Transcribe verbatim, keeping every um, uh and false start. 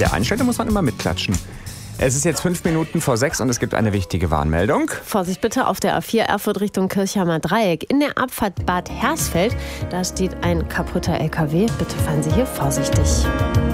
der einen Stelle muss man immer mitklatschen. Es ist jetzt fünf Minuten vor sechs und es gibt eine wichtige Warnmeldung. Vorsicht bitte auf der A vier Erfurt Richtung Kirchheimer Dreieck. In der Abfahrt Bad Hersfeld, da steht ein kaputter L K W. Bitte fahren Sie hier vorsichtig.